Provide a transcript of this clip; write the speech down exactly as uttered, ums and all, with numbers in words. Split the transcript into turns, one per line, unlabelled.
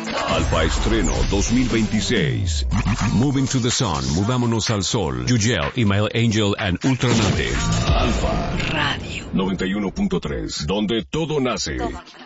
Alfa Estreno dos mil veintiséis. Moving to the Sun, Mudámonos al Sol. Yugel, Email Angel and Ultranate. Alfa Radio noventa y uno punto tres, donde todo nace. Todo.